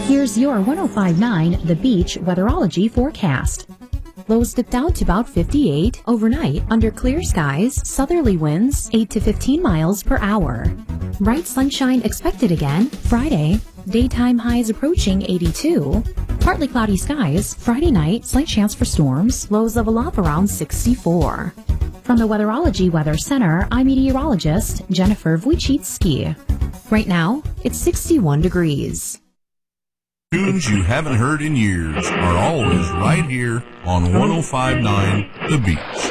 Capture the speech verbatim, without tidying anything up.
Here's your one oh five point nine The Beach weatherology forecast. Lows dip down to about fifty-eight overnight under clear skies, southerly winds eight to fifteen miles per hour. Bright sunshine expected again Friday, daytime highs approaching eighty-two. Partly cloudy skies Friday night, slight chance for storms, lows level off around sixty-four. From the Weatherology Weather Center, I'm meteorologist Jennifer Wojcicki. Right now, it's sixty-one degrees. Tunes you haven't heard in years are always right here on one oh five point nine The Beach.